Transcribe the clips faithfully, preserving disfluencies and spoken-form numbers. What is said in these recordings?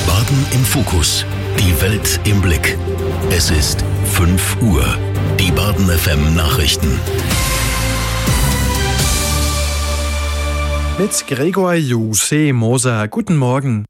Baden im Fokus. Die Welt im Blick. Es ist fünf Uhr. Die Baden F M Nachrichten. Mit Gregor Juse Moser. Guten Morgen.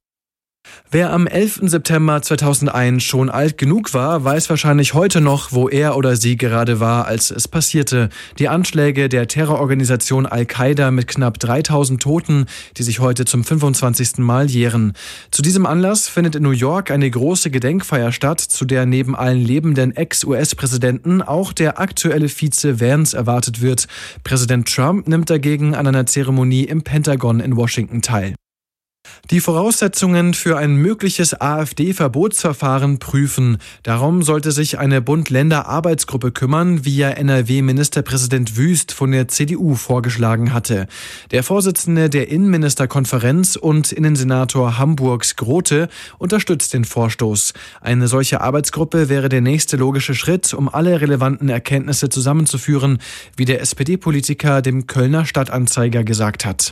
Wer am elften September zweitausendeins schon alt genug war, weiß wahrscheinlich heute noch, wo er oder sie gerade war, als es passierte. Die Anschläge der Terrororganisation Al-Qaida mit knapp dreitausend Toten, die sich heute zum fünfundzwanzigsten Mal jähren. Zu diesem Anlass findet in New York eine große Gedenkfeier statt, zu der neben allen lebenden Ex-U S-Präsidenten auch der aktuelle Vize Vance erwartet wird. Präsident Trump nimmt dagegen an einer Zeremonie im Pentagon in Washington teil. Die Voraussetzungen für ein mögliches AfD-Verbotsverfahren prüfen. Darum sollte sich eine Bund-Länder-Arbeitsgruppe kümmern, wie ja N R W-Ministerpräsident Wüst von der C D U vorgeschlagen hatte. Der Vorsitzende der Innenministerkonferenz und Innensenator Hamburgs Grote unterstützt den Vorstoß. Eine solche Arbeitsgruppe wäre der nächste logische Schritt, um alle relevanten Erkenntnisse zusammenzuführen, wie der S P D-Politiker dem Kölner Stadtanzeiger gesagt hat.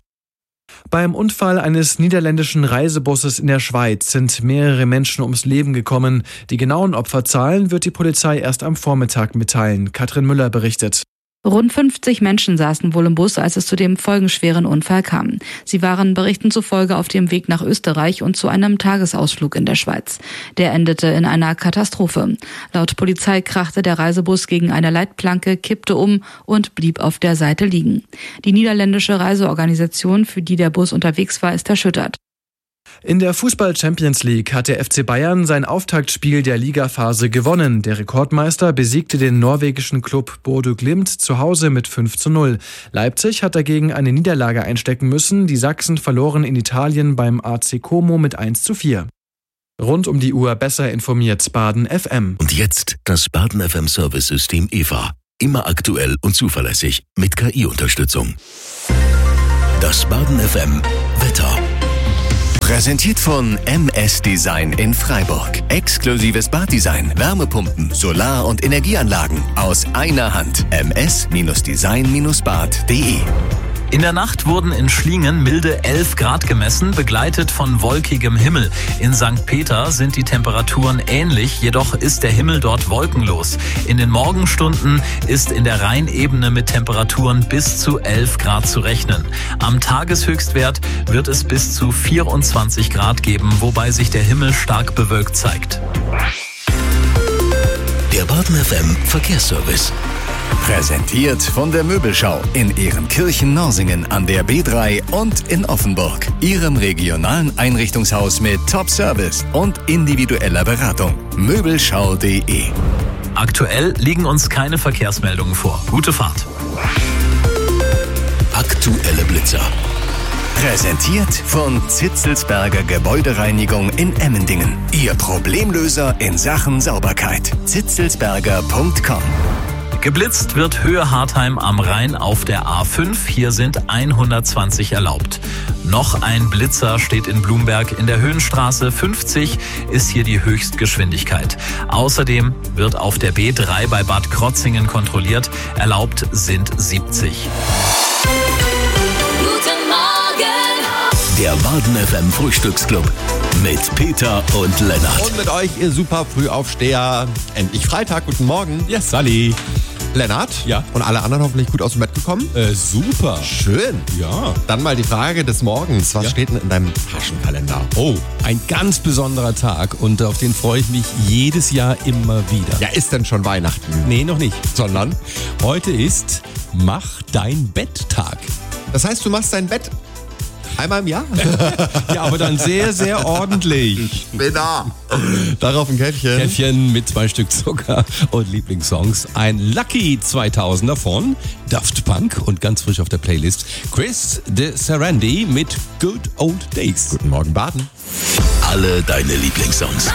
Beim Unfall eines niederländischen Reisebusses in der Schweiz sind mehrere Menschen ums Leben gekommen. Die genauen Opferzahlen wird die Polizei erst am Vormittag mitteilen. Katrin Müller berichtet. Rund fünfzig Menschen saßen wohl im Bus, als es zu dem folgenschweren Unfall kam. Sie waren Berichten zufolge auf dem Weg nach Österreich und zu einem Tagesausflug in der Schweiz. Der endete in einer Katastrophe. Laut Polizei krachte der Reisebus gegen eine Leitplanke, kippte um und blieb auf der Seite liegen. Die niederländische Reiseorganisation, für die der Bus unterwegs war, ist erschüttert. In der Fußball-Champions League hat der F C Bayern sein Auftaktspiel der Ligaphase gewonnen. Der Rekordmeister besiegte den norwegischen Klub Bodø Glimt zu Hause mit fünf zu null. Leipzig hat dagegen eine Niederlage einstecken müssen. Die Sachsen verloren in Italien beim A C Como mit eins zu vier. Rund um die Uhr besser informiert Baden F M. Und jetzt das Baden F M Service-System E V A. Immer aktuell und zuverlässig mit K I-Unterstützung. Das Baden F M Wetter. Präsentiert von M S Design in Freiburg. Exklusives Baddesign, Wärmepumpen, Solar- und Energieanlagen aus einer Hand. m s Design bad punkt de. In der Nacht wurden in Schlingen milde elf Grad gemessen, begleitet von wolkigem Himmel. In Sankt Peter sind die Temperaturen ähnlich, jedoch ist der Himmel dort wolkenlos. In den Morgenstunden ist in der Rheinebene mit Temperaturen bis zu elf Grad zu rechnen. Am Tageshöchstwert wird es bis zu vierundzwanzig Grad geben, wobei sich der Himmel stark bewölkt zeigt. Der Baden F M Verkehrsservice. Präsentiert von der Möbelschau in Ehrenkirchen-Norsingen an der B drei und in Offenburg. Ihrem regionalen Einrichtungshaus mit Top-Service und individueller Beratung. Möbelschau punkt de. Aktuell liegen uns keine Verkehrsmeldungen vor. Gute Fahrt. Aktuelle Blitzer. Präsentiert von Zitzelsberger Gebäudereinigung in Emmendingen. Ihr Problemlöser in Sachen Sauberkeit. zitzelsberger punkt com. Geblitzt wird Höhe-Hartheim am Rhein auf der A fünf. Hier sind hundertzwanzig erlaubt. Noch ein Blitzer steht in Blumberg. In der Höhenstraße fünfzig ist hier die Höchstgeschwindigkeit. Außerdem wird auf der B drei bei Bad Krotzingen kontrolliert. Erlaubt sind siebzig. Guten Morgen! Der Baden F M Frühstücksclub mit Peter und Lennart. Und mit euch, ihr super Frühaufsteher. Endlich Freitag, guten Morgen. Ja, Sally. Lennart? Ja? Und alle anderen hoffentlich gut aus dem Bett gekommen? Äh, super. Schön. Ja. Dann mal die Frage des Morgens. Was Ja. steht denn in deinem Taschenkalender? Oh, ein ganz besonderer Tag und auf den freue ich mich jedes Jahr immer wieder. Ja, ist denn schon Weihnachten? Nee, noch nicht. Sondern? Heute ist Mach dein Bett-Tag. Das heißt, du machst dein Bett einmal im Jahr? Ja, aber dann sehr, sehr ordentlich. Bin da. Darauf ein Käffchen. Käffchen mit zwei Stück Zucker und Lieblingssongs. Ein Lucky zweitausender von Daft Punk und ganz frisch auf der Playlist Chris de Sarandi mit Good Old Days. Guten Morgen, Baden. Alle deine Lieblingssongs.